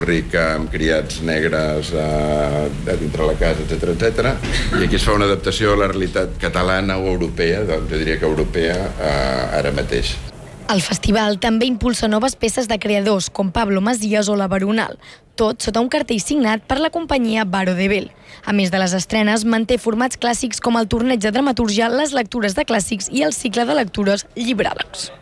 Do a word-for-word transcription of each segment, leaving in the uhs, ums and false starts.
ric amb criats negres a, a dintre la casa, etcètera, etcètera. I aquí es fa una adaptació a la realitat catalana o europea, doncs jo diria que europea, eh, ara mateix. El festival també impulsa noves peces de creadors com Pablo Masías o La Baronal, tot sota un cartell signat per la companyia Baro de Bell. A més de les estrenes, manté formats clàssics com el torneig de dramatúrgia, les lectures de clàssics i el cicle de lectures llibràlegs.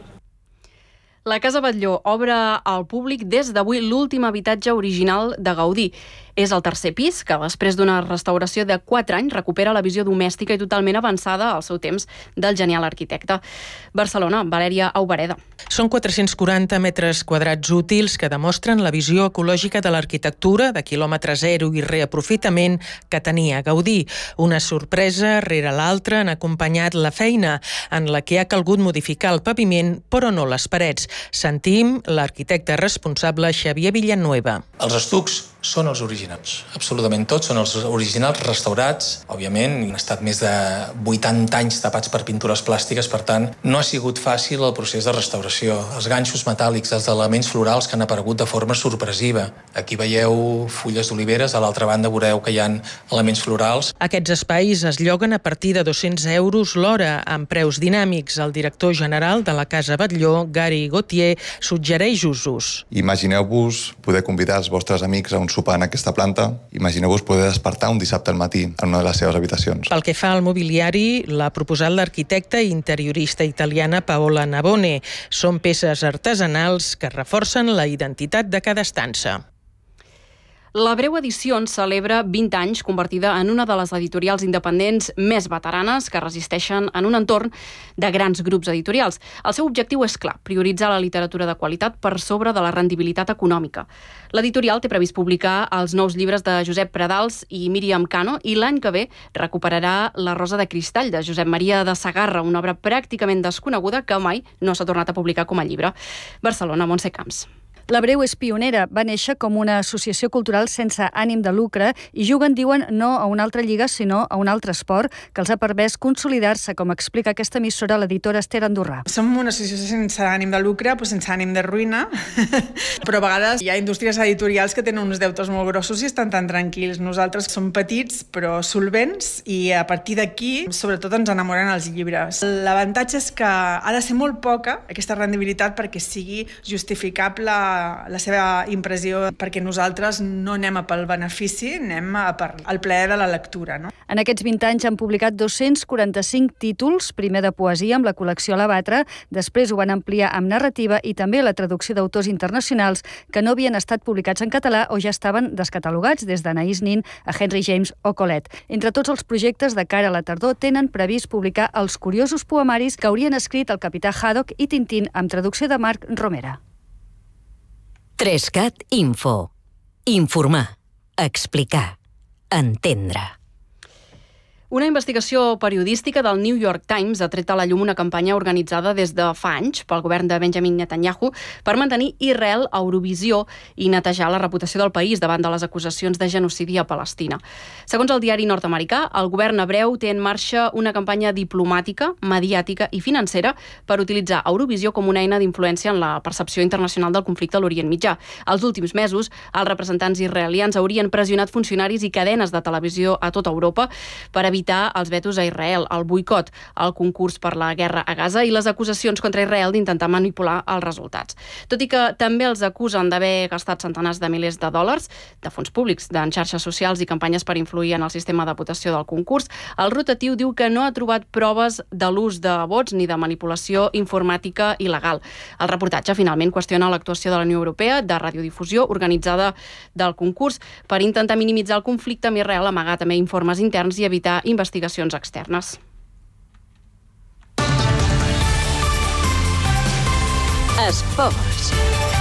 La Casa Batlló obre al públic des d'avui l'últim habitatge original de Gaudí. És el tercer pis que, després d'una restauració de quatre anys, recupera la visió domèstica i totalment avançada al seu temps del genial arquitecte. Barcelona, Valèria Aubareda. Són quatre-cents quaranta metres quadrats útils que demostren la visió ecològica de l'arquitectura de quilòmetre zero i reaprofitament que tenia Gaudí. Una sorpresa rere l'altra han acompanyat la feina en la que ha calgut modificar el paviment, però no les parets. Sentim l'arquitecte responsable Xavier Villanueva. Els estucs són els originals, absolutament tots són els originals restaurats. Òbviament, han estat més de vuitanta anys tapats per pintures plàstiques, per tant, no ha sigut fàcil el procés de restauració. Els ganxos metàl·lics, els elements florals que han aparegut de forma sorpresiva. Aquí veieu fulles d'oliveres, a l'altra banda veureu que hi ha elements florals. Aquests espais es lloguen a partir de dos-cents euros l'hora, amb preus dinàmics. El director general de la Casa Batlló, Gary Gauthier, suggereix usos. Imagineu-vos poder convidar els vostres amics a un sopar en aquesta planta. Imagineu-vos poder despertar un dissabte al matí en una de les seves habitacions. Pel que fa al mobiliari, l'ha proposat l'arquitecta i interiorista italiana Paola Navone. Són peces artesanals que reforcen la identitat de cada estança. La Breu Edicions celebra vint anys, convertida en una de les editorials independents més veteranes que resisteixen en un entorn de grans grups editorials. El seu objectiu és clar, prioritzar la literatura de qualitat per sobre de la rendibilitat econòmica. L'editorial té previst publicar els nous llibres de Josep Pradals i Míriam Cano i l'any que ve recuperarà La Rosa de Cristall de Josep Maria de Sagarra, una obra pràcticament desconeguda que mai no s'ha tornat a publicar com a llibre. Barcelona, Montse Camps. La Breu és pionera, va néixer com una associació cultural sense ànim de lucre i juguen, diuen, no a una altra lliga, sinó a un altre esport que els ha permès consolidar-se, com explica aquesta emissora l'editora Esther Andorrà. Som una associació sense ànim de lucre, però sense ànim de ruïna, però a vegades hi ha indústries editorials que tenen uns deutes molt grossos i estan tan tranquils. Nosaltres som petits, però solvents, i a partir d'aquí, sobretot, ens enamoren els llibres. L'avantatge és que ha de ser molt poca, aquesta rendibilitat, perquè sigui justificable la seva impressió, perquè nosaltres no anem a pel benefici, anem a per al plaer de la lectura. No? En aquests vint anys han publicat dos-cents quaranta-cinc títols, primer de poesia amb la col·lecció L'Abatre, després ho van ampliar amb narrativa i també la traducció d'autors internacionals que no havien estat publicats en català o ja estaven descatalogats, des d'Anaïs Nin a Henry James o Colette. Entre tots els projectes de cara a la tardor tenen previst publicar els curiosos poemaris que haurien escrit el capità Haddock i Tintín amb traducció de Marc Romera. Trescat Info. Informar, explicar, entendre. Una investigació periodística del New York Times ha tret a la llum una campanya organitzada des de fa anys pel govern de Benjamin Netanyahu per mantenir Israel a Eurovisió i netejar la reputació del país davant de les acusacions de genocidi a Palestina. Segons el diari nord-americà, el govern hebreu té en marxa una campanya diplomàtica, mediàtica i financera per utilitzar Eurovisió com una eina d'influència en la percepció internacional del conflicte a l'Orient Mitjà. Els últims mesos, els representants israelians haurien pressionat funcionaris i cadenes de televisió a tota Europa per evitar els vetos a Israel, el boicot al concurs per la guerra a Gaza i les acusacions contra Israel d'intentar manipular els resultats. Tot i que també els acusen d'haver gastat centenars de milers de dòlars de fons públics en xarxes socials i campanyes per influir en el sistema de votació del concurs, el rotatiu diu que no ha trobat proves de l'ús de vots ni de manipulació informàtica il·legal. El reportatge finalment qüestiona l'actuació de la Unió Europea de radiodifusió organitzada del concurs per intentar minimitzar el conflicte amb Israel, amagar també informes interns i evitar investigacions externes. Esports.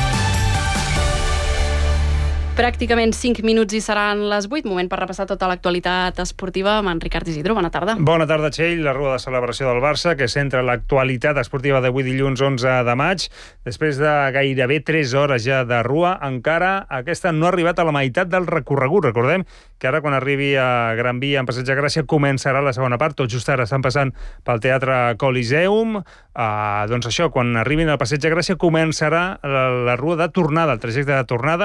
Pràcticament cinc minuts i seran les vuit. Moment per repassar tota l'actualitat esportiva amb en Ricard Isidro. Bona tarda. Bona tarda, Txell. La rua de celebració del Barça, que centra l'actualitat esportiva d'avui dilluns onze de maig. Després de gairebé tres hores ja de rua, encara aquesta no ha arribat a la meitat del recorregut. Recordem que ara, quan arribi a Gran Via, en Passeig de Gràcia, començarà la segona part. Tot just ara estan passant pel Teatre Coliseum. Uh, doncs això, quan arribin al Passeig de Gràcia, començarà la, la rua de tornada, el trajecte de tornada,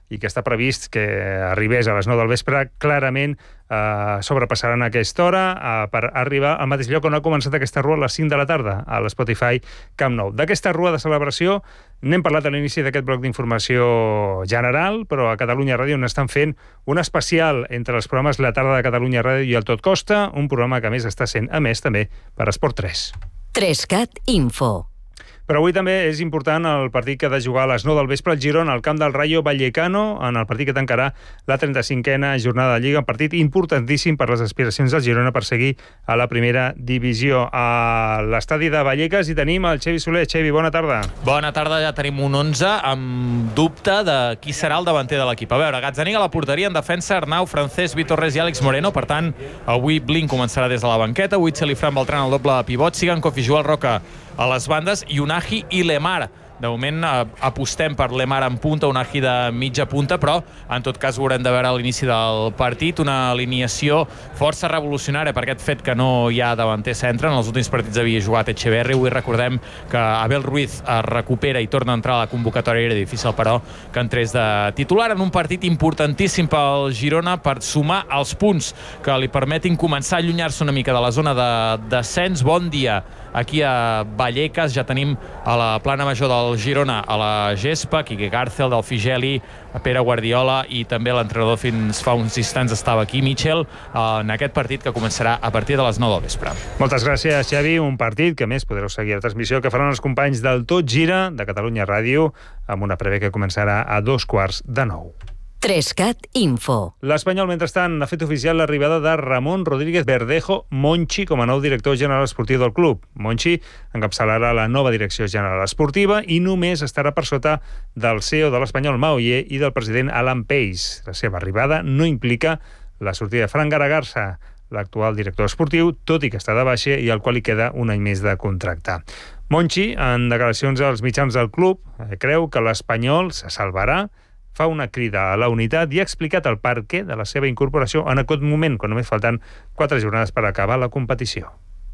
i que està previst que arribés a les nou del vespre, clarament eh, sobrepassaran aquesta hora eh, per arribar al mateix lloc on ha començat aquesta rua a les cinc de la tarda, a l'Spotify Camp Nou. D'aquesta rua de celebració n'hem parlat a l'inici d'aquest bloc d'informació general, però a Catalunya Ràdio n'estan fent un especial entre els programes La tarda de Catalunya Ràdio i el Tot Costa, un programa que a més està sent emès també per Esport tres. Trescat Info. Però avui també és important el partit que ha de jugar a les nou del vespre al Girona al camp del Rayo Vallecano, en el partit que tancarà la trenta-cinquena jornada de Lliga, un partit importantíssim per les aspiracions del Girona per seguir a la primera divisió. A l'estadi de Vallecas hi tenim el Xevi Soler. Xevi, bona tarda. Bona tarda, ja tenim un onze amb dubte de qui serà el davanter de l'equip. A veure, Gazzaniga a la porteria, en defensa Arnau, Francesc, Vitor Res i Àlex Moreno. Per tant, avui Blin començarà des de la banqueta, Witzel i Fran Beltrán al doble de pivot, Sigankov i Joel Roca a les bandes i Unahi i Lemar. De moment eh, apostem per Lemar en punta, Unahi de mitja punta, però en tot cas ho haurem de veure a l'inici del partit. Una alineació força revolucionària per aquest fet que no hi ha davanter centre. En els últims partits havia jugat Echeverri. Avui recordem que Abel Ruiz es recupera i torna a entrar a la convocatòria. Era difícil, però, que entrés de titular en un partit importantíssim pel Girona per sumar els punts que li permetin començar a allunyar-se una mica de la zona de descens. Bon dia aquí a Vallecas. Ja tenim a la plana major del Girona a la gespa, Quique Càrcel, del Figeli, Pere Guardiola i també l'entrenador fins fa uns instants estava aquí, Michel, en aquest partit que començarà a partir de les nou del vespre. Moltes gràcies, Xavi. Un partit que més podreu seguir a la transmissió que faran els companys del Tot Gira de Catalunya Ràdio amb una prèvia que començarà a dos quarts de nou. Trescat Info. L'Espanyol, mentrestant, ha fet oficial l'arribada de Ramon Rodríguez Verdejo Monchi com a nou director general esportiu del club. Monchi encapçalarà la nova direcció general esportiva i només estarà per sota del C E O de l'Espanyol, Maoyer, i del president Alan Pace. La seva arribada no implica la sortida de Fran Garagarza, l'actual director esportiu, tot i que està de baixa i al qual li queda un any més de contracte. Monchi, en declaracions als mitjans del club, creu que l'Espanyol se salvarà, fa una crida a la unitat i ha explicat el perquè de la seva incorporació en aquest moment, quan només falten quatre jornades para acabar la competició.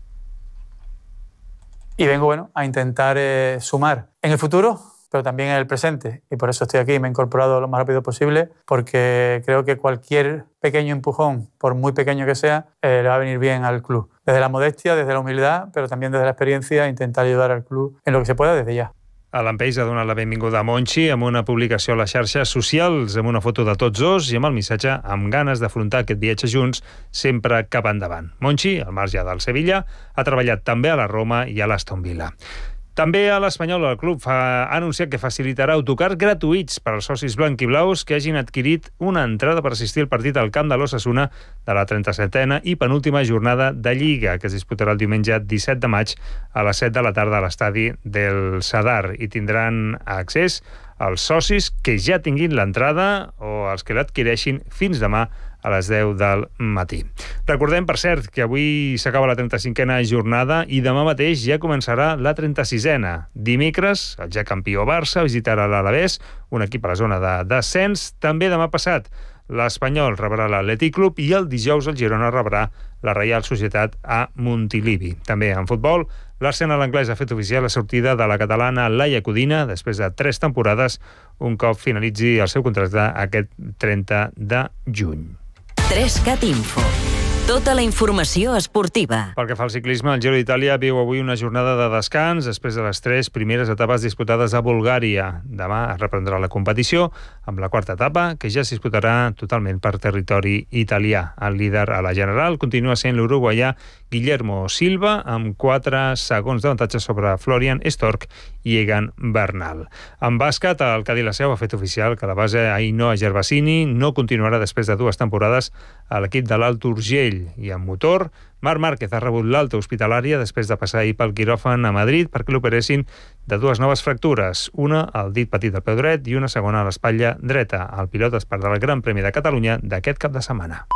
Y vengo bueno, a intentar eh, sumar en el futuro, pero también en el presente. Y por eso estoy aquí, me he incorporado lo más rápido posible, porque creo que cualquier pequeño empujón, por muy pequeño que sea, eh, le va a venir bien al club. Desde la modestia, desde la humildad, pero también desde la experiencia, intentar ayudar al club en lo que se pueda desde ya. Alan Pace ha donat la benvinguda a Monchi amb una publicació a les xarxes socials, amb una foto de tots dos i amb el missatge amb ganes d'afrontar aquest viatge junts sempre cap endavant. Monchi, al marge del Sevilla, ha treballat també a la Roma i a l'Aston Villa. També a l'Espanyol, el club ha anunciat que facilitarà autocars gratuïts per als socis blanquiblaus que hagin adquirit una entrada per assistir al partit al camp de l'Osasuna de la trenta-setena i penúltima jornada de Lliga, que es disputarà el diumenge disset de maig a les set de la tarda a l'estadi del Sadar. I tindran accés als socis que ja tinguin l'entrada o els que l'adquireixin fins demà a les deu del matí. Recordem, per cert, que avui s'acaba la trenta-cinquena jornada i demà mateix ja començarà la trenta-sisena. Dimecres, el ja campió Barça visitarà l'Alavés, un equip a la zona de descens. També demà passat, l'Espanyol rebrà l'Atlètic Club i el dijous el Girona rebrà la Reial Societat a Montilivi. També en futbol, l'Arsenal anglès ha fet oficial la sortida de la catalana Laia Codina després de tres temporades, un cop finalitzi el seu contracte aquest trenta de juny. Trescat Info. Tota la informació esportiva. Pel que fa al ciclisme, el Giro d'Itàlia viu avui una jornada de descans després de les tres primeres etapes disputades a Bulgària. Demà es reprendrà la competició amb la quarta etapa, que ja es disputarà totalment per territori italià. El líder a la general continua sent l'uruguaià Guillermo Silva, amb quatre segons d'avantatge sobre Florian Stork i Egan Bernal. En bàsquet, el Cadí La Seu ha fet oficial que la base Ainhoa Gervasini no continuarà després de dues temporades a l'equip de l'Alt Urgell. I en motor, Marc Márquez ha rebut l'alta hospitalària després de passar ahir pel quiròfan a Madrid perquè l'operessin de dues noves fractures, una al dit petit del peu dret i una segona a l'espatlla dreta. El pilot es perdrà el Gran Premi de Catalunya d'aquest cap de setmana.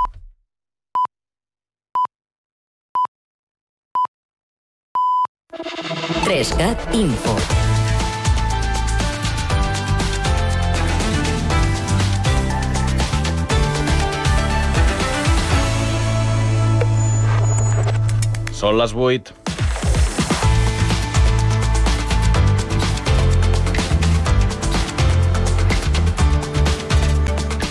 Trescat Info. Són les vuit.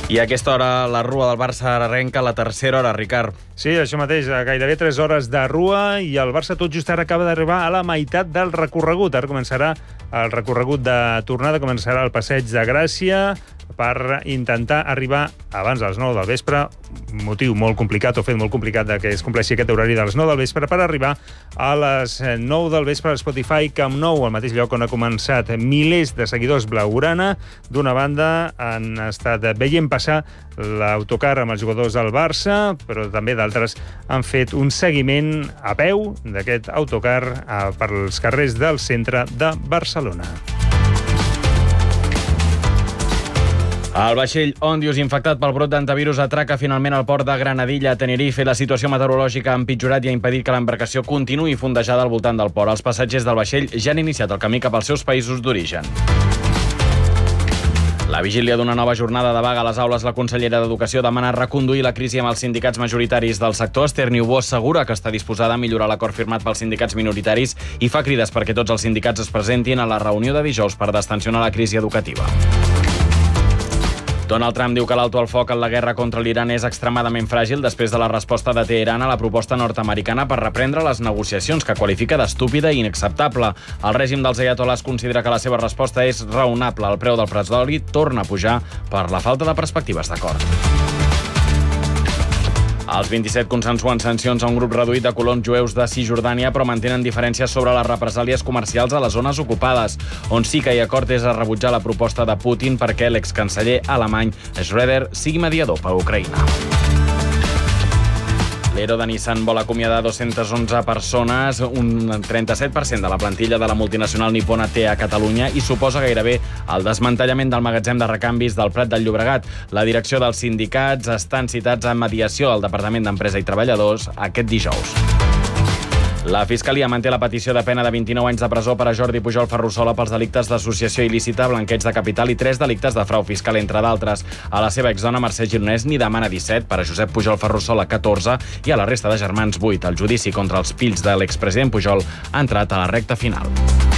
I a aquesta hora la rua del Barça arrenca la tercera hora, Ricard. Sí, això mateix, gairebé tres hores de rua i el Barça tot just ara acaba d'arribar a la meitat del recorregut. Ara començarà el recorregut de tornada, començarà el Passeig de Gràcia per intentar arribar abans de les nou del vespre, motiu molt complicat o fet molt complicat de que es compleixi aquest horari de les nou del vespre, per arribar a les nou del vespre a Spotify Camp Nou, al mateix lloc on ha començat. Milers de seguidors blaugrana, d'una banda, han estat veient passar l'autocar amb els jugadors del Barça, però també d'altres han fet un seguiment a peu d'aquest autocar pels carrers del centre de Barcelona. El vaixell Ondius, infectat pel brot d'antivirus, atraca finalment al port de Granadilla, a Tenerife. La situació meteorològica ha empitjorat i ha impedit que l'embarcació continuï fondejada al voltant del port. Els passatgers del vaixell ja han iniciat el camí cap als seus països d'origen. La vigília d'una nova jornada de vaga a les aules, la consellera d'Educació demana reconduir la crisi amb els sindicats majoritaris del sector. Esther Niubó assegura que està disposada a millorar l'acord firmat pels sindicats minoritaris i fa crides perquè tots els sindicats es presentin a la reunió de dijous per destensionar la crisi educativa. Donald Trump diu que l'alto al foc en la guerra contra l'Iran és extremadament fràgil després de la resposta de Teheran a la proposta nord-americana per reprendre les negociacions, que qualifica d'estúpida i inacceptable. El règim dels ayatolás considera que la seva resposta és raonable. El preu del petroli torna a pujar per la falta de perspectives d'acord. Els vint-i-set consensuen sancions a un grup reduït de colons jueus de Cisjordània, però mantenen diferències sobre les represàlies comercials a les zones ocupades. On sí que hi ha acord és a rebutjar la proposta de Putin perquè l'excanceller alemany Schröder sigui mediador per Ucraïna. L'Ero de Nissan vol acomiadar dos-centes onze persones, un trenta-set per cent de la plantilla de la multinacional nipona té a Catalunya, i suposa gairebé el desmantellament del magatzem de recanvis del Prat del Llobregat. La direcció dels sindicats estan citats a mediació al Departament d'Empresa i Treballadors aquest dijous. La Fiscalia manté la petició de pena de vint-i-nou anys de presó per a Jordi Pujol Ferrusola pels delictes d'associació il·lícita, blanqueig de capital i tres delictes de frau fiscal, entre d'altres. A la seva exdona, Mercè Gironès, n'hi demana disset, per a Josep Pujol Ferrusola, catorze, i a la resta de germans, vuit. El judici contra els fills de l'expresident Pujol ha entrat a la recta final.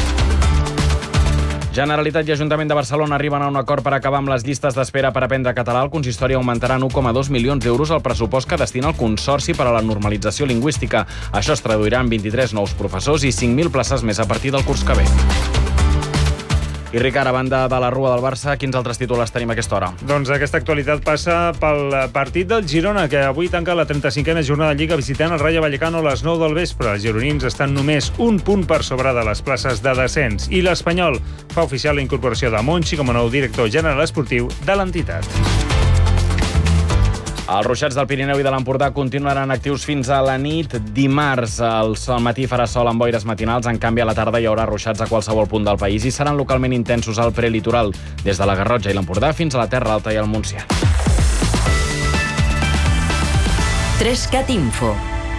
Generalitat i Ajuntament de Barcelona arriben a un acord per acabar amb les llistes d'espera per aprendre català. El consistori augmentarà en un coma dos milions d'euros el pressupost que destina el Consorci per a la normalització lingüística. Això es traduirà en vint-i-tres nous professors i cinc mil places més a partir del curs que ve. I Ricard, a banda de la rua del Barça, quins altres titulars tenim a aquesta hora? Doncs aquesta actualitat passa pel partit del Girona, que avui tanca la trenta-cinquena jornada de Lliga visitant el Rayo Vallecano a les nou del vespre. Els gironins estan només un punt per sobre de les places de descens. I l'Espanyol fa oficial la incorporació de Monchi com a nou director general esportiu de l'entitat. Els ruixats del Pirineu i de l'Empordà continuaran actius fins a la nit. Dimarts al matí farà sol amb boires matinals, en canvi a la tarda hi haurà ruixats a qualsevol punt del país i seran localment intensos al prelitoral, des de la Garrotxa i l'Empordà fins a la Terra Alta i el Montsià. Trescat Info.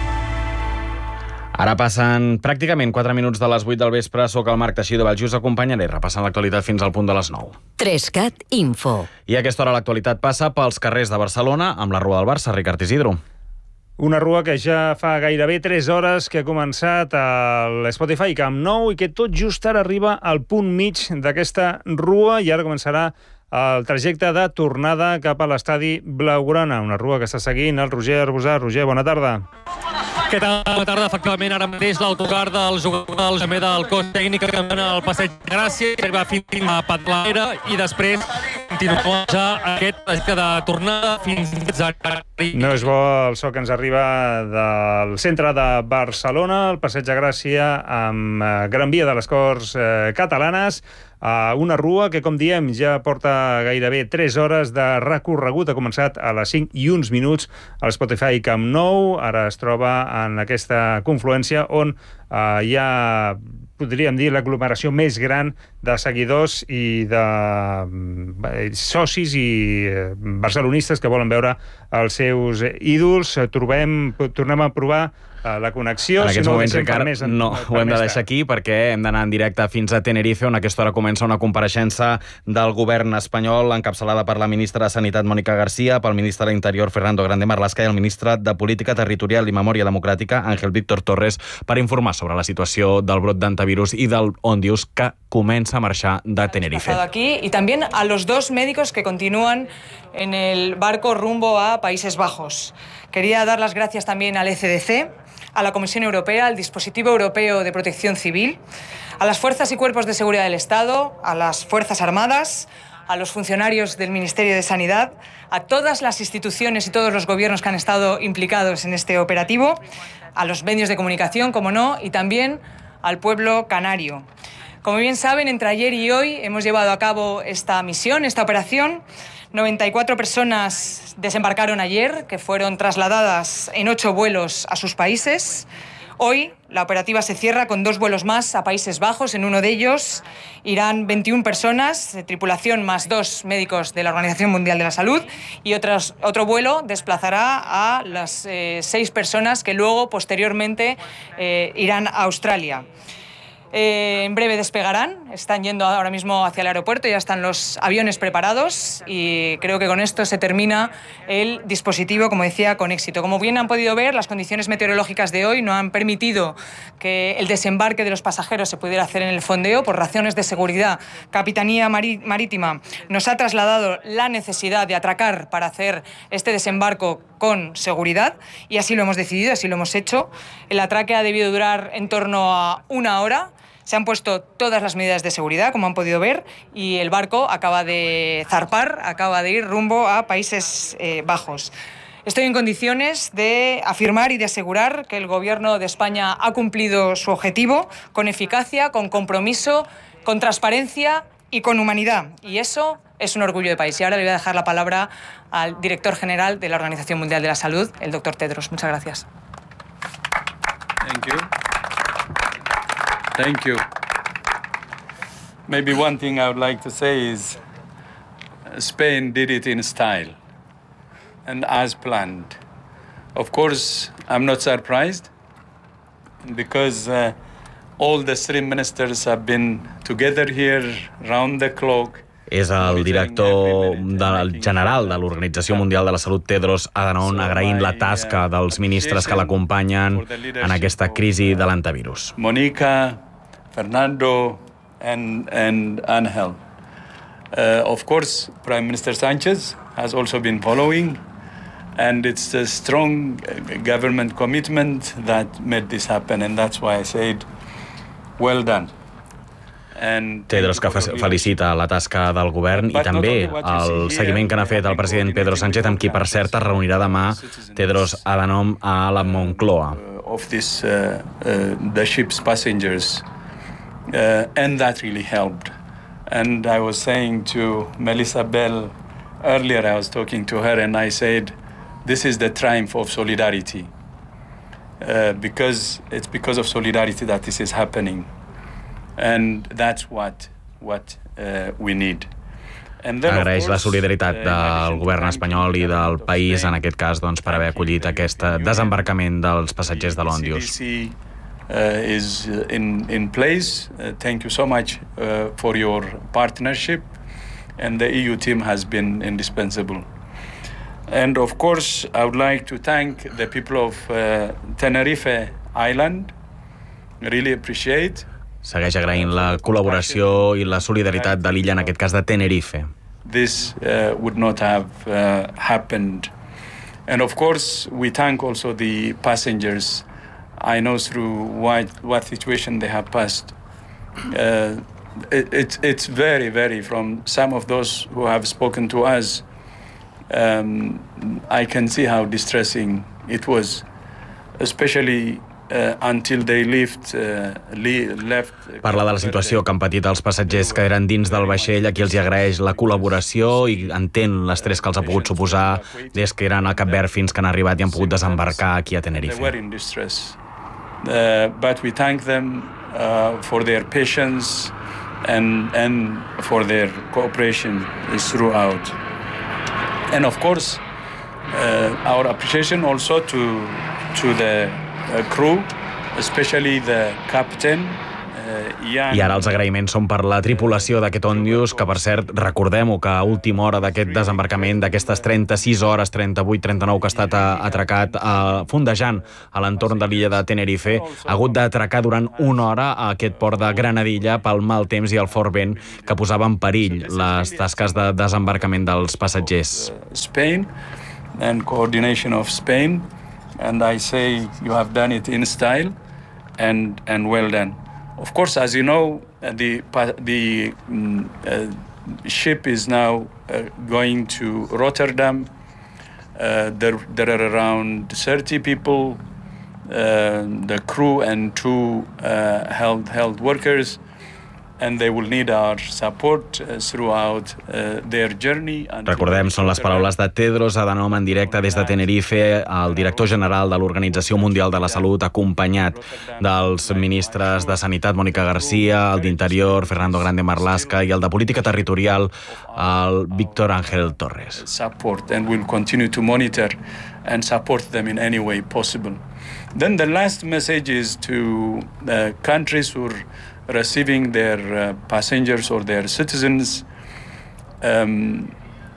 Ara passen pràcticament quatre minuts de les vuit del vespre. Soc el Marc Teixidó, us acompanyaré repassant l'actualitat fins al punt de les nou. Trescat Info. I a aquesta hora l'actualitat passa pels carrers de Barcelona amb la rua del Barça. Ricard Isidro. Una rua que ja fa gairebé tres hores que ha començat a l'Spotify Camp Nou i que tot just ara arriba al punt mig d'aquesta rua i ara començarà el trajecte de tornada cap a l'estadi Blaugrana, una rua que està seguint el Roger Arbusà. Roger, bona tarda. Què tal? Bona tarda. Efectivament, ara mateix l'autocar dels jugadors també del cos tècnic que camina al Passeig de Gràcia i arriba fins a Patlaera i després continua ja aquest trajecte de tornada fins a... No és bo el so que ens arriba del centre de Barcelona, el Passeig de Gràcia amb Gran Via de les Corts eh, Catalanes, a una rua que, com diem, ja porta gairebé tres hores de recorregut. Ha començat a les cinc i uns minuts al Spotify Camp Nou. Ara es troba en aquesta confluència on eh, hi ha, podríem dir, l'aglomeració més gran de seguidors i de eh, socis i eh, barcelonistes que volen veure els seus ídols. Trobem, tornem a provar la connexió. En aquests si no, moments, Ricard, més, no, ho hem de deixar aquí perquè hem d'anar en directe fins a Tenerife, on a aquesta hora comença una compareixença del govern espanyol encapçalada per la ministra de Sanitat, Mònica García, pel ministre de l'Interior, Fernando Grande Marlaska, i el ministre de Política Territorial i Memòria Democràtica, Ángel Víctor Torres, per informar sobre la situació del brot d'antivirus i del Ondius que comença a marxar de Tenerife. Aquí, y también a los dos médicos que continúan en el barco rumbo a Países Bajos. Quería dar las gracias también al E C D C, a la Comisión Europea, al Dispositivo Europeo de Protección Civil, a las fuerzas y cuerpos de seguridad del Estado, a las Fuerzas Armadas, a los funcionarios del Ministerio de Sanidad, a todas las instituciones y todos los gobiernos que han estado implicados en este operativo, a los medios de comunicación, como no, y también al pueblo canario. Como bien saben, entre ayer y hoy hemos llevado a cabo esta misión, esta operación. noventa y cuatro personas desembarcaron ayer, que fueron trasladadas en ocho vuelos a sus países. Hoy la operativa se cierra con dos vuelos más a Países Bajos. En uno de ellos irán veintiuna personas de tripulación más dos médicos de la Organización Mundial de la Salud, y otros, otro vuelo desplazará a las eh, seis personas que luego, posteriormente, eh, irán a Australia. Eh, en breve despegarán, están yendo ahora mismo hacia el aeropuerto, ya están los aviones preparados y creo que con esto se termina el dispositivo, como decía, con éxito. Como bien han podido ver, las condiciones meteorológicas de hoy no han permitido que el desembarque de los pasajeros se pudiera hacer en el fondeo. Por razones de seguridad, Capitanía Marítima nos ha trasladado la necesidad de atracar para hacer este desembarco con seguridad, y así lo hemos decidido, así lo hemos hecho. El atraque ha debido durar en torno a una hora. Se han puesto todas las medidas de seguridad, como han podido ver, y el barco acaba de zarpar, acaba de ir rumbo a Países eh, Bajos. Estoy en condiciones de afirmar y de asegurar que el Gobierno de España ha cumplido su objetivo con eficacia, con compromiso, con transparencia y con humanidad. Y eso es un orgullo de país. Y ahora le voy a dejar la palabra al director general de la Organización Mundial de la Salud, el doctor Tedros. Muchas gracias. Thank you. Thank you. Maybe one thing I would like to say is Spain did it in style and as planned. Of course, I'm not surprised because uh, all the three ministers have been together here round the clock. És el director del general de l'Organització Mundial de la Salut, Tedros Adhanom, agraint la tasca dels ministres que l'acompanyen en aquesta crisi de l'antivirus. Monica, Fernando and, and Ángel. Uh, of course, Prime Minister Sánchez has also been following, and it's a strong government commitment that made this happen, and that's why I said, well done. Tedros, que felicita la tasca del govern i també el seguiment que n'ha fet el president Pedro Sánchez, amb qui, per cert, es reunirà demà Tedros Adhanom a la Moncloa. Of this, uh, uh, the ship's passengers, uh, and that really helped. And I was saying to Melissa Bell earlier, I was talking to her, and I said, this is the triumph of solidarity, uh, because it's because of solidarity that this is happening. And that's what, what uh, we need. Agraeix la solidaritat del govern espanyol i del país, en aquest cas, doncs, per haver acollit aquest desembarcament dels passatgers de l'Ondius. Uh, is in, in place. Uh, thank you so much uh, for your partnership, and the E U team has been indispensable. And of course, I would like to thank the people of uh, Tenerife Island. Really appreciate. Segueix agraint la col·laboració i la solidaritat de l'illa, en aquest cas de Tenerife. This uh, would not have uh, happened. And of course, we thank also the passengers. I know through what, what situation they have passed. Uh, it, it, it's very, very, from some of those who have spoken to us, um, I can see how distressing it was, especially Uh, until they left, uh, left... Parla de la situació que han patit els passatgers que eren dins del vaixell, a qui els agraeix la col·laboració i entén l'estrès que els ha pogut suposar des que eren al Cap Verd fins que han arribat i han pogut desembarcar aquí a Tenerife. They were in distress. Uh, but we thank them uh, for their patience and, and for their cooperation throughout. And of course, uh, our appreciation also to, to the uh, crew, especially the captain. I ara els agraïments són per la tripulació d'aquest Ondius, que per cert, recordem-ho, que a última hora d'aquest desembarcament, d'aquestes trenta-sis hores, trenta-vuit trenta-nou que ha estat atracat, eh, fondejant a l'entorn de l'illa de Tenerife, ha hagut d'atracar durant una hora a aquest port de Granadilla pel mal temps i el fort vent que posava en perill les tasques de desembarcament dels passatgers. Spain and coordination of Spain, and I say you have done it in style and and well done. Of course, as you know, the the um, uh, ship is now uh, going to Rotterdam. Uh, there, there are around thirty people, uh, the crew and two uh, health health workers, and they will need our support uh, throughout uh, their journey. Recordem, són les paraules de Tedros Adhanom en directe des de Tenerife, el director general de l'Organització Mundial de la Salut, acompanyat dels ministres de Sanitat, Mónica García, el d'Interior, Fernando Grande Marlaska, i el de Política Territorial, el Víctor Ángel Torres. Support, and we'll continue to monitor and support them in any way possible. Then the last message is to the countries who are receiving their uh, passengers or their citizens, um,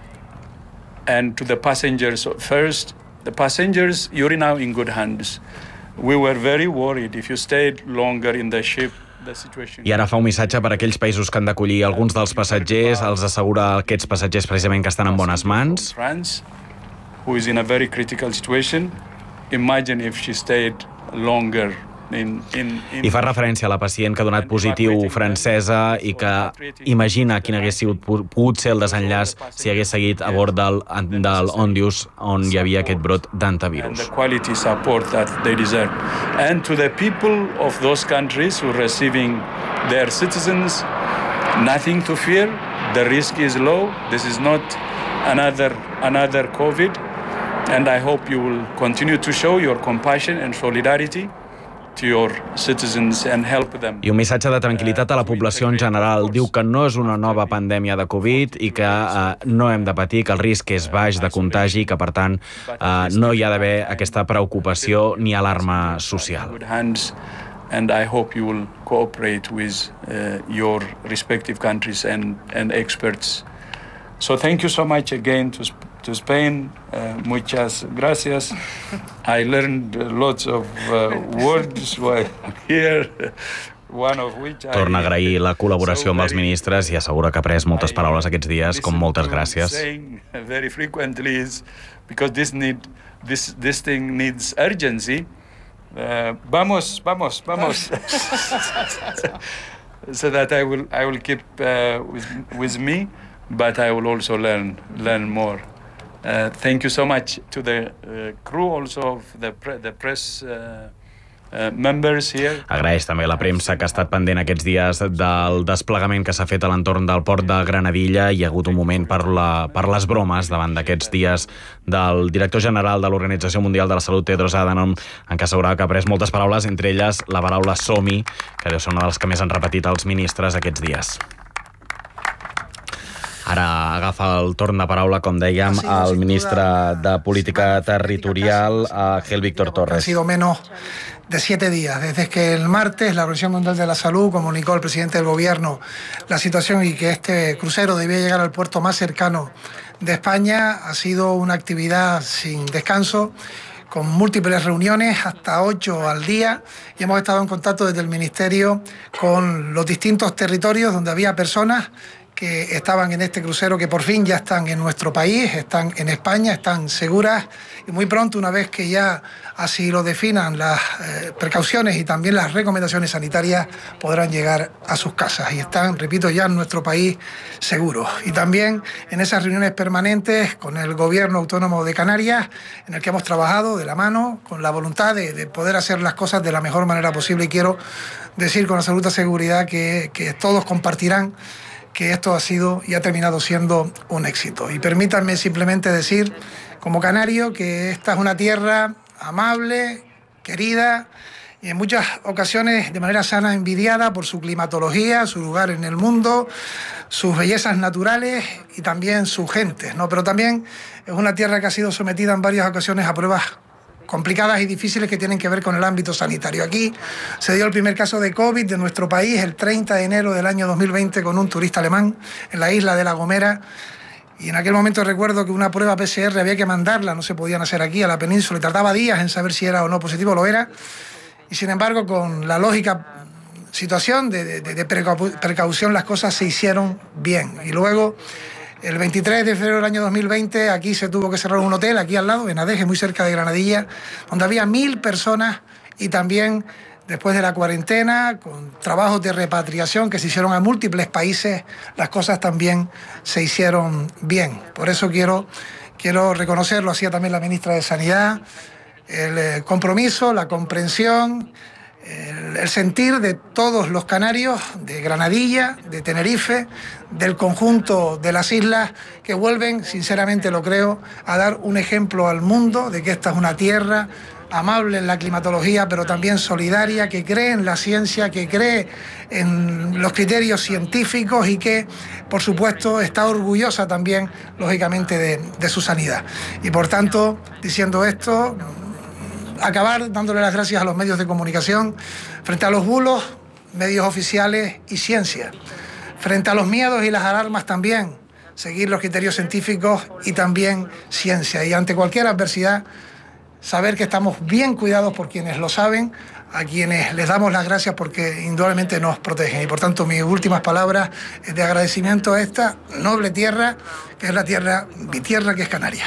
and to the passengers first. The passengers, you're now in good hands. We were very worried if you stayed longer in the ship. I ara fa un missatge per a aquells països que han d'acollir alguns dels passatgers, els assegura aquests passatgers precisament que estan en bones mans. France, who is in a very critical situation, imagine if she stayed longer. In, in, in... I fa referència a la pacient que ha donat positiu francesa i que imagina quin hagués sigut, pogut ser el desenllaç si hagués seguit a bord del, del Ondius, on hi havia aquest brot d'antivirus. And the quality support that they deserve. And to the people of those countries who are receiving their citizens, nothing to fear. The risk is low. This is not another another COVID. And I hope you will continue to show your compassion and solidarity to your citizens and help them. I un missatge de tranquil·litat a la població en general. Diu que no és una nova pandèmia de Covid i que eh, no hem de patir, que el risc és baix de contagi i que, per tant, eh, no hi ha d'haver aquesta preocupació ni alarma social. And I hope you will cooperate with uh, your respective countries and, and experts. So thank you so much again to to Spain. Uh, muchas gracias. I learned lots of uh, words while here. One of which I... Torna a agrair la col·laboració amb els ministres i assegura que ha pres moltes paraules aquests dies, com moltes gràcies. Very frequently is because this need this this thing needs urgency. Uh, vamos, vamos, vamos. So that I will I will keep uh, with with me, but I will also learn learn more. Uh, thank you so much to the uh, crew, also of the, pre the press uh, uh, members here. Agraeix també la premsa que ha estat pendent aquests dies del desplegament que s'ha fet a l'entorn del port de Granadilla. Hi ha hagut un moment per, la, per les bromes davant d'aquests dies del director general de l'Organització Mundial de la Salut, Tedros Adhanom, en què assegurava que ha pres moltes paraules, entre elles la paraula som-hi, que deu ser una de les que més han repetit els ministres aquests dies. Ara agafa el torn de paraula, com dèiem, el ministre de Política Territorial, Ángel Víctor Torres. Ha sido menos de siete días, desde que el martes la Organización Mundial de la Salud comunicó al presidente del gobierno la situación y que este crucero debía llegar al puerto más cercano de España. Ha sido una actividad sin descanso, con múltiples reuniones, hasta ocho al día, y hemos estado en contacto desde el Ministerio con los distintos territorios donde había personas que estaban en este crucero, que por fin ya están en nuestro país, están en España, están seguras, y muy pronto, una vez que ya así lo definan las eh, precauciones y también las recomendaciones sanitarias, podrán llegar a sus casas y están, repito, ya en nuestro país seguros. Y también en esas reuniones permanentes con el Gobierno Autónomo de Canarias, en el que hemos trabajado de la mano, con la voluntad de, de poder hacer las cosas de la mejor manera posible, y quiero decir con absoluta seguridad que, que todos compartirán que esto ha sido y ha terminado siendo un éxito. Y permítanme simplemente decir, como canario, que esta es una tierra amable, querida, y en muchas ocasiones de manera sana envidiada por su climatología, su lugar en el mundo, sus bellezas naturales y también sus gentes, ¿no? Pero también es una tierra que ha sido sometida en varias ocasiones a pruebas complicadas y difíciles que tienen que ver con el ámbito sanitario. Aquí se dio el primer caso de COVID de nuestro país el treinta de enero del año dos mil veinte con un turista alemán en la isla de La Gomera, y en aquel momento recuerdo que una prueba P C R había que mandarla, no se podían hacer aquí a la península, y tardaba días en saber si era o no positivo, lo era, y sin embargo con la lógica situación de, de, de precaución las cosas se hicieron bien. Y luego el veintitrés de febrero del año dos mil veinte aquí se tuvo que cerrar un hotel aquí al lado, en Adeje, muy cerca de Granadilla, donde había mil personas, y también después de la cuarentena, con trabajos de repatriación que se hicieron a múltiples países, las cosas también se hicieron bien. Por eso quiero, quiero reconocerlo, hacía también la ministra de Sanidad, el compromiso, la comprensión, el, el sentir de todos los canarios, de Granadilla, de Tenerife, del conjunto de las islas, que vuelven, sinceramente lo creo, a dar un ejemplo al mundo de que esta es una tierra amable en la climatología, pero también solidaria, que cree en la ciencia, que cree en los criterios científicos y que, por supuesto, está orgullosa también, lógicamente, de, de su sanidad. Y, por tanto, diciendo esto, acabar dándole las gracias a los medios de comunicación frente a los bulos, medios oficiales y ciencia. Frente a los miedos y las alarmas también, seguir los criterios científicos y también ciencia. Y ante cualquier adversidad, saber que estamos bien cuidados por quienes lo saben, a quienes les damos las gracias porque indudablemente nos protegen. Y por tanto, mis últimas palabras es de agradecimiento a esta noble tierra, que es la tierra, mi tierra, que es Canària.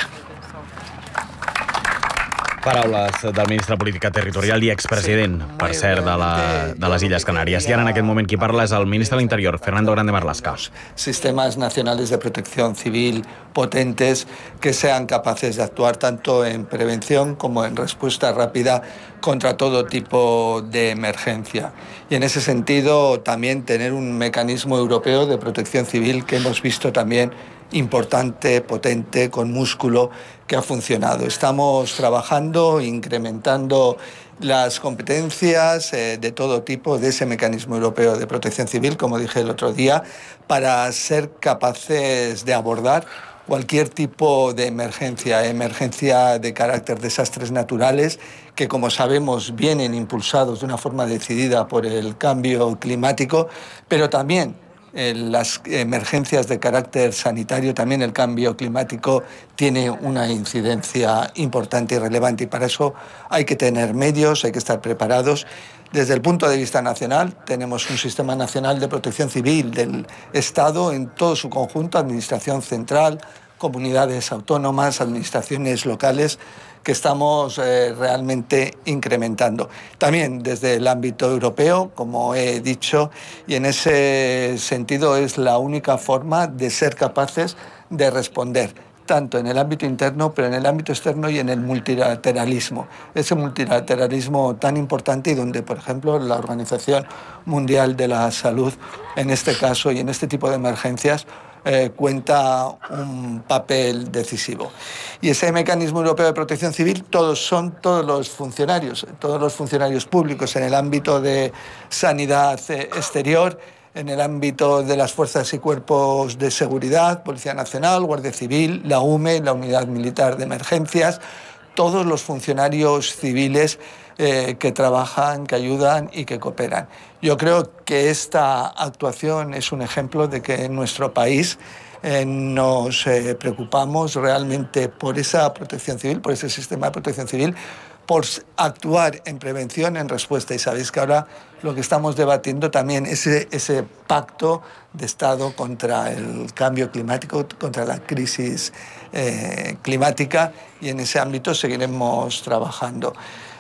Paraules del ministre de Política Territorial i expresident, per cert, de, la, de les Illes Canàries. I ara en aquest moment qui parla és el ministre de l'Interior, Fernando Grande Marlaska. Sistemas nacionales de protección civil potentes que sean capaces de actuar tanto en prevención como en respuesta rápida contra todo tipo de emergencia. Y en ese sentido también tener un mecanismo europeo de protección civil que hemos visto también importante, potente, con músculo, que ha funcionado. Estamos trabajando, incrementando las competencias eh, de todo tipo de ese mecanismo europeo de protección civil, como dije el otro día, para ser capaces de abordar cualquier tipo de emergencia, emergencia de carácter desastres naturales, que como sabemos vienen impulsados de una forma decidida por el cambio climático, pero también en las emergencias de carácter sanitario, también el cambio climático tiene una incidencia importante y relevante, y para eso hay que tener medios, hay que estar preparados. Desde el punto de vista nacional, tenemos un sistema nacional de protección civil del Estado en todo su conjunto, administración central, comunidades autónomas, administraciones locales, que estamos eh, realmente incrementando. También desde el ámbito europeo, como he dicho, y en ese sentido es la única forma de ser capaces de responder, tanto en el ámbito interno, pero en el ámbito externo y en el multilateralismo. Ese multilateralismo tan importante y donde, por ejemplo, la Organización Mundial de la Salud, en este caso y en este tipo de emergencias, Eh, cuenta un papel decisivo. Y ese mecanismo europeo de protección civil, todos son todos los funcionarios, todos los funcionarios públicos en el ámbito de sanidad eh, exterior, en el ámbito de las fuerzas y cuerpos de seguridad, Policía Nacional, Guardia Civil, la U M E, la Unidad Militar de Emergencias, todos los funcionarios civiles eh, que trabajan, que ayudan y que cooperan. Yo creo que esta actuación es un ejemplo de que en nuestro país eh, nos eh, preocupamos realmente por esa protección civil, por ese sistema de protección civil, por actuar en prevención, en respuesta. Y sabéis que ahora lo que estamos debatiendo también es ese, ese pacto de Estado contra el cambio climático, contra la crisis eh, climática, y en ese ámbito seguiremos trabajando.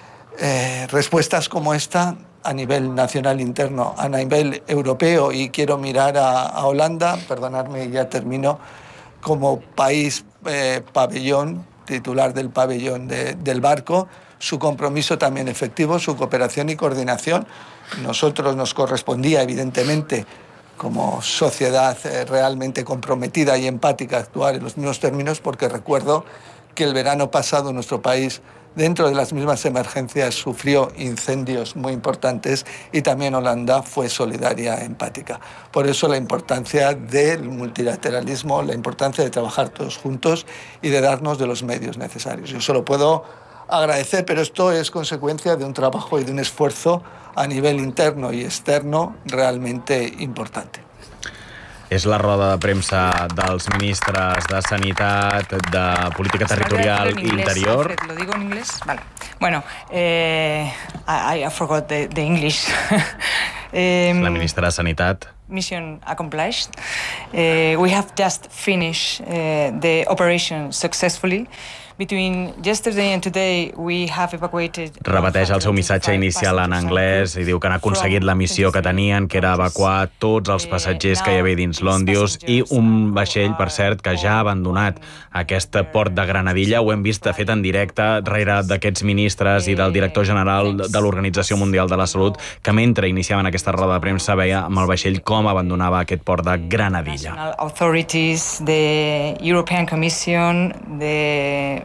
Eh, respuestas como esta a nivel nacional interno, a nivel europeo, y quiero mirar a, a Holanda, perdonadme, ya termino, como país eh, pabellón, titular del pabellón de, del barco, su compromiso también efectivo, su cooperación y coordinación. Nosotros nos correspondía, evidentemente, como sociedad eh, realmente comprometida y empática, actuar en los mismos términos, porque recuerdo que el verano pasado nuestro país, dentro de las mismas emergencias, sufrió incendios muy importantes, y también Holanda fue solidaria, empática. Por eso la importancia del multilateralismo, la importancia de trabajar todos juntos y de darnos de los medios necesarios. Yo solo puedo agradecer, pero esto es consecuencia de un trabajo y de un esfuerzo a nivel interno y externo realmente importante. És la roda de premsa dels ministres de Sanitat, de Política Territorial i Interior. Alfred, ¿lo digo en inglés? Vale. Bueno, eh, I, I forgot the, the English. um, La ministra de Sanitat. Mission accomplished. Uh, we have just finished uh, the operation successfully. Between yesterday and today, we have evacuated... Repeteix el seu missatge inicial en anglès i diu que han aconseguit la missió que tenien, que era evacuar tots els passatgers que hi havia dins l'Òndius i un vaixell, per cert, que ja ha abandonat aquest port de Granadilla. Ho hem vist fet en directe darrere d'aquests ministres i del director general de l'Organització Mundial de la Salut, que mentre iniciaven aquesta roda de premsa veia amb el vaixell com abandonava aquest port de Granadilla. National authorities, the European Commission, the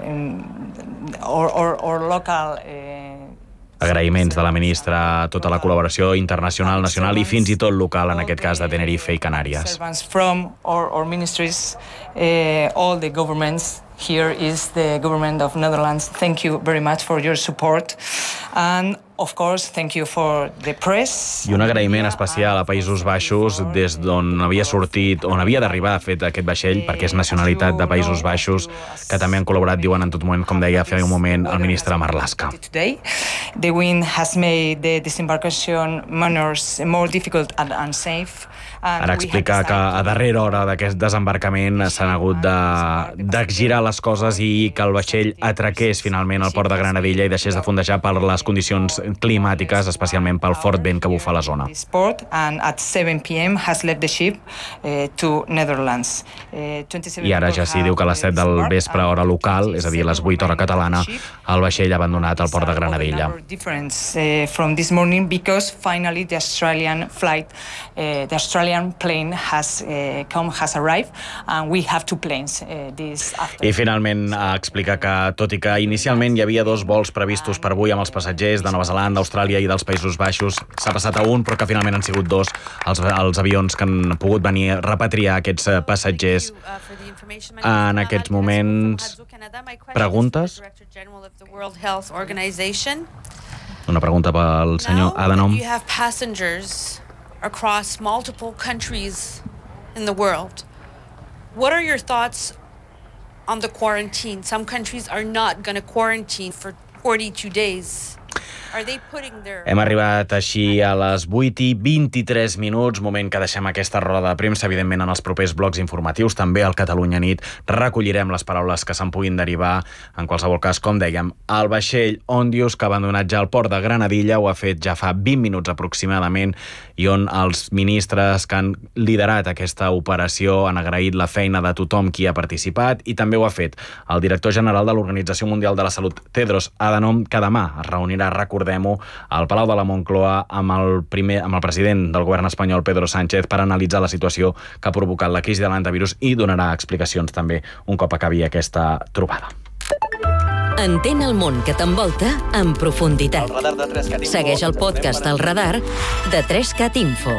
or, or, or local uh, Agraïments de la ministra a tota la col·laboració internacional, nacional i fins i tot local, en aquest cas de Tenerife i Canàries. From our, our ministries, uh, all the governments. Here is the government of Netherlands. Thank you very much for your support. And, of course, thank you for the press. I un agraïment especial a Països Baixos, des d'on havia sortit, on havia d'arribar a fet aquest vaixell, perquè és nacionalitat de Països Baixos, que també han col·laborat, diuen en tot moment, com deia fa un moment el ministre Marlaska. Today, the wind has made the disembarkation maneuvers more difficult and unsafe. Ara explica que a darrera hora d'aquest desembarcament s'han hagut de, de girar les coses i que el vaixell atraqués finalment al port de Granadilla i deixés de fondejar per les condicions climàtiques, especialment pel fort vent que bufa a la zona. And at seven p m has left the ship uh, to Netherlands. Uh, I ara ja sí diu que a les set del vespre hora local, és a dir, a les vuit hora catalana, el vaixell ha abandonat el port de Granadilla. Difference uh, from this morning because finally the Australian flight, uh, the Australian plane has uh, come, has arrived, and we have two planes uh, this afternoon. I finalment explica que, tot i que inicialment hi havia dos vols previstos per avui amb els passatgers de Nova Zelanda, Austràlia i dels Països Baixos, s'ha passat a un, però que finalment han sigut dos els, els avions que han pogut venir a repatriar aquests passatgers. En aquests moments, preguntes? Una pregunta pel senyor Adanom. Across multiple countries in the world. What are your thoughts on the quarantine? Some countries are not going to quarantine for forty-two days. Are they putting their... Hem arribat així a les vuit i vint-i-tres minuts, moment que deixem aquesta roda de premsa. Evidentment, en els propers blocs informatius, també al Catalunya Nit, recollirem les paraules que se'n puguin derivar. En qualsevol cas, com dèiem, el vaixell Òndius, que ha abandonat ja el port de Granadilla, ho ha fet ja fa vint minuts aproximadament, i on els ministres que han liderat aquesta operació han agraït la feina de tothom qui ha participat, i també ho ha fet el director general de l'Organització Mundial de la Salut, Tedros Adhanom, que demà es reunirà, recordem-ho, al Palau de la Moncloa amb el, primer, amb el president del govern espanyol, Pedro Sánchez, per analitzar la situació que ha provocat la crisi de l'antivirus i donarà explicacions també un cop acabi aquesta trobada. Entén el món que t'envolta en profunditat. El Segueix el podcast El Radar de tres cat Info.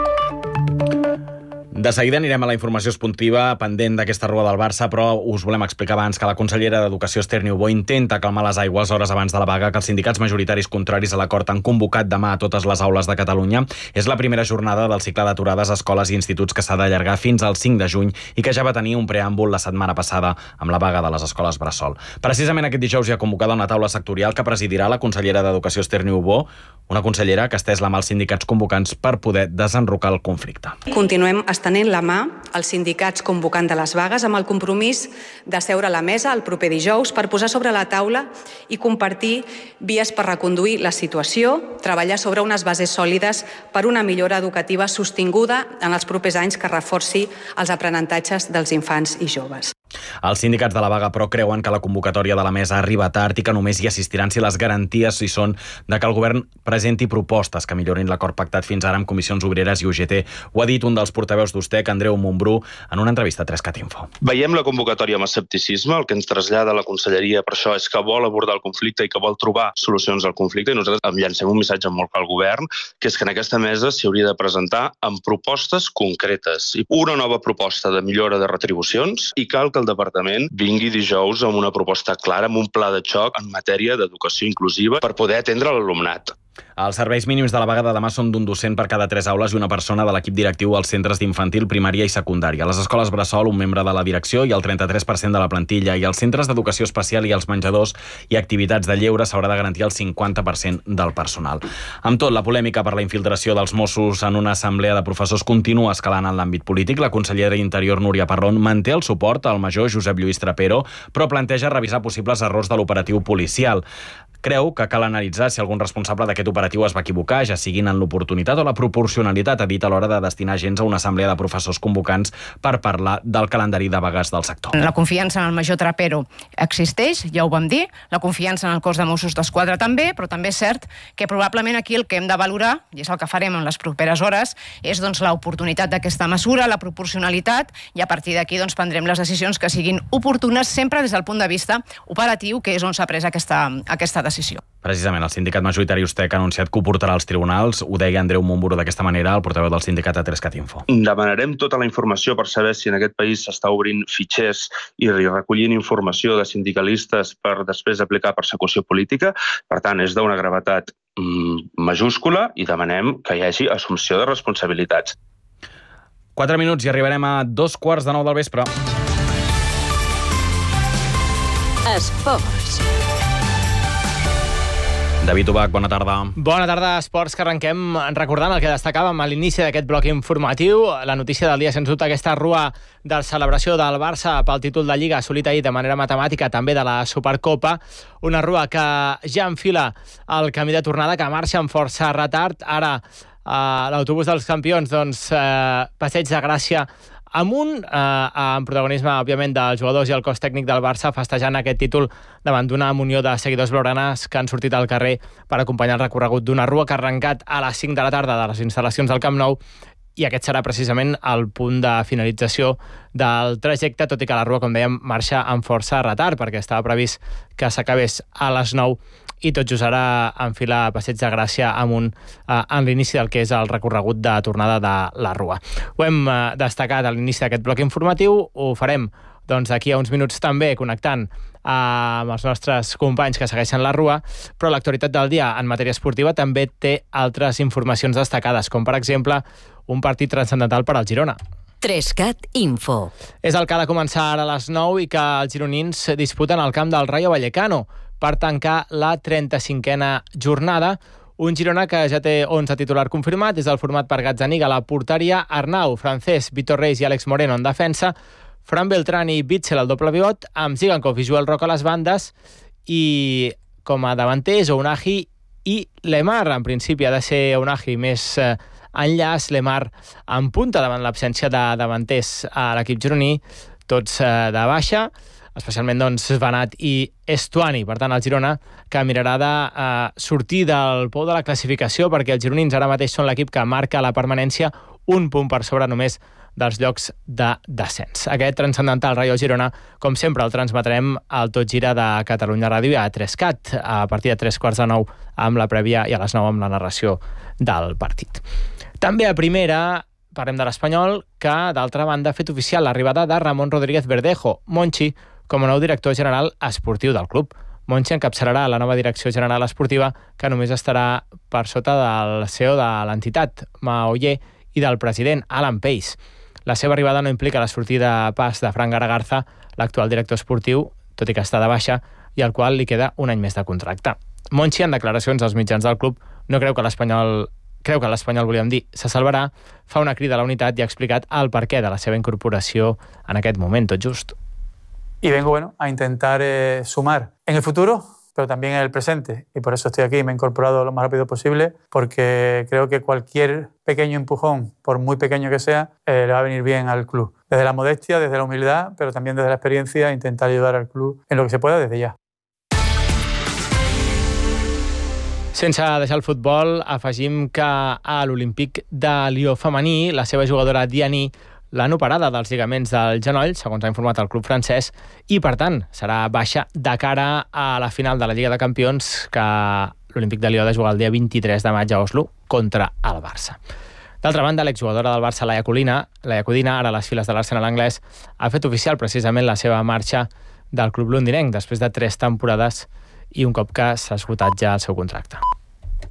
De seguida anirem a la informació esportiva pendent d'aquesta rua del Barça, però us volem explicar abans que la consellera d'Educació, Esther Niubó, intenta calmar les aigües hores abans de la vaga que els sindicats majoritaris contraris a l'acord han convocat demà a totes les aules de Catalunya. És la primera jornada del cicle d'aturades a escoles i instituts que s'ha d'allargar fins al cinc de juny i que ja va tenir un preàmbul la setmana passada amb la vaga de les escoles bressol. Precisament aquest dijous hi ha convocada una taula sectorial que presidirà la consellera d'Educació, Esther Niubó, una consellera que ha estès la mà als sindicats convocants per poder desenrocar el conflicte. Continuem estenent la mà als sindicats convocant de les vagues amb el compromís de seure a la mesa el proper dijous per posar sobre la taula i compartir vies per reconduir la situació, treballar sobre unes bases sòlides per una millora educativa sostinguda en els propers anys que reforci els aprenentatges dels infants i joves. Els sindicats de la vaga, però, creuen que la convocatòria de la mesa arriba tard i que només hi assistiran si les garanties hi són de que el govern presenti propostes que millorin l'acord pactat fins ara amb Comissions Obreres i U G T. Ho ha dit un dels portaveus d'Ustec, Andreu Montbrú, en una entrevista a tres cat Info. Veiem la convocatòria amb escepticisme. El que ens trasllada la conselleria per això és que vol abordar el conflicte i que vol trobar solucions al conflicte, i nosaltres llancem un missatge molt clar al govern, que és que en aquesta mesa s'hi hauria de presentar amb propostes concretes. Una nova proposta de millora de retribucions, i cal que que el departament vingui dijous amb una proposta clara, amb un pla de xoc en matèria d'educació inclusiva per poder atendre l'alumnat. Els serveis mínims de la vaga de demà són d'un docent per cada tres aules i una persona de l'equip directiu als centres d'infantil, primària i secundària. A les escoles bressol, un membre de la direcció i el trenta-tres per cent de la plantilla, i als centres d'educació especial i als menjadors i activitats de lleure s'haurà de garantir el cinquanta per cent del personal. Amb tot, la polèmica per la infiltració dels Mossos en una assemblea de professors continua escalant en l'àmbit polític. La consellera d'Interior, Núria Parrón, manté el suport al major Josep Lluís Trapero, però planteja revisar possibles errors de l'operatiu policial. Creu que cal analitzar si algun responsable d'aquest operatiu es va equivocar, ja siguin en l'oportunitat o la proporcionalitat, ha dit a l'hora de destinar agents a una assemblea de professors convocants per parlar del calendari de vagues del sector. La confiança en el major Trapero existeix, ja ho vam dir, la confiança en el cos de Mossos d'Esquadra també, però també és cert que probablement aquí el que hem de valorar, i és el que farem en les properes hores, és doncs, l'oportunitat d'aquesta mesura, la proporcionalitat, i a partir d'aquí doncs, prendrem les decisions que siguin oportunes sempre des del punt de vista operatiu, que és on s'ha pres aquesta, aquesta decisió. Precisament, el sindicat majoritari Ustec ha anunciat que ho portarà als tribunals. Ho deia Andreu Montburo d'aquesta manera, el portaveu del sindicat a Trescat Info. Demanarem tota la informació per saber si en aquest país s'està obrint fitxers i recollint informació de sindicalistes per després aplicar persecució política. Per tant, és d'una gravetat mm, majúscula i demanem que hi hagi assumpció de responsabilitats. Quatre minuts i arribarem a dos quarts de nou del vespre. Esports. David Ubach, bona tarda. Bona tarda, esports, que arrenquem recordant el que destacàvem a l'inici d'aquest bloc informatiu. La notícia del dia, sens dubte, aquesta rua de celebració del Barça pel títol de Lliga assolit ahir de manera matemàtica, també de la Supercopa. Una rua que ja enfila el camí de tornada, que marxa amb força retard. Ara, eh, l'autobús dels campions, doncs, eh, Passeig de Gràcia amunt, eh, amb protagonisme, òbviament, dels jugadors i el cos tècnic del Barça, festejant aquest títol davant d'una munió de seguidors blaugranes que han sortit al carrer per acompanyar el recorregut d'una rua que ha arrencat a les cinc de la tarda de les instal·lacions del Camp Nou, i aquest serà precisament el punt de finalització del trajecte, tot i que la rua, com dèiem, marxa amb força retard, perquè estava previst que s'acabés a les nou i tot just ara enfilar Passeig de Gràcia amunt eh, en l'inici del que és el recorregut de tornada de la rua. Ho hem eh, destacat a l'inici d'aquest bloc informatiu, ho farem doncs, d'aquí a uns minuts també connectant eh, amb els nostres companys que segueixen la rua, però l'actualitat del dia en matèria esportiva també té altres informacions destacades, com per exemple un partit transcendental per al Girona. Trescat Info. És el que ha de començar ara a les nou i que els gironins disputen al camp del Rayo Vallecano per tancar la trenta-cinquena jornada. Un Girona que ja té onze titular confirmat, és el format per Gazzaniga a la porteria, Arnau, Francesc, Víctor Reis i Àlex Moreno en defensa, Fran Beltrán i Bitzel al doble pivot, amb Zigankov i Joel Roca a les bandes, i com a davanters Ounahi i Lemar. En principi ha de ser Ounahi més eh, enllaç, Lemar en punta davant l'absència de davanters a l'equip gironí, tots eh, de baixa, especialment doncs, Vanat i Estuani. Per tant, el Girona que mirarà de eh, sortir del pou de la classificació, perquè els gironins ara mateix són l'equip que marca la permanència un punt per sobre només dels llocs de descens. Aquest transcendental Rayo Girona, com sempre, el transmetrem al Tot Gira de Catalunya Ràdio a Trescat, a partir de tres quarts de nou amb la prèvia i a les nou amb la narració del partit. També a primera parlem de l'Espanyol, que d'altra banda ha fet oficial l'arribada de Ramon Rodríguez Verdejo, Monchi, com a nou director general esportiu del club. Monchi encapçalarà la nova direcció general esportiva, que només estarà per sota del C E O de l'entitat, Maoyer, i del president, Alan Pace. La seva arribada no implica la sortida pas de Fran Garagarza, l'actual director esportiu, tot i que està de baixa, i al qual li queda un any més de contracte. Monchi, en declaracions als mitjans del club, no creu que l'Espanyol creu que l'Espanyol, volíem dir, se salvarà, fa una crida a la unitat i ha explicat el perquè de la seva incorporació en aquest moment, tot just. Y vengo bueno, a intentar eh, sumar en el futuro, pero también en el presente. Y por eso estoy aquí, me he incorporado lo más rápido posible, porque creo que cualquier pequeño empujón, por muy pequeño que sea, eh, le va a venir bien al club. Desde la modestia, desde la humildad, pero también desde la experiencia, intentar ayudar al club en lo que se pueda desde ya. Sense deixar el futbol, afegim que a l'Olímpic de Lió femení, la seva jugadora Diani l'han operada dels lligaments del genoll, segons ha informat el club francès, i per tant serà baixa de cara a la final de la Lliga de Campions, que l'Olímpic de Lió ha de jugar el dia vint-i-tres de maig a Oslo contra el Barça. D'altra banda, l'exjugadora del Barça, Laia Codina, Laia Codina, ara a les files de l'Arsenal anglès, ha fet oficial precisament la seva marxa del club londinenc després de tres temporades i un cop que s'ha esgotat ja el seu contracte.